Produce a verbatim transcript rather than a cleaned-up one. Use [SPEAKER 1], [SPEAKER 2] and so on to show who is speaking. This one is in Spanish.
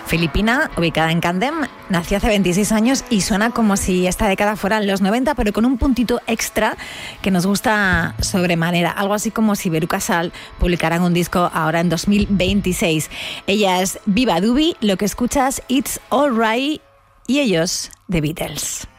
[SPEAKER 1] Filipina, ubicada en Camden, nació hace veintiséis años y suena como si esta década fueran los noventa, pero con un puntito extra que nos gusta sobremanera. Algo así como si Veruca Salt publicaran un disco ahora en dos mil veintiséis. Ella es Viva Dubi, lo que escuchas It's Alright y ellos The Beatles.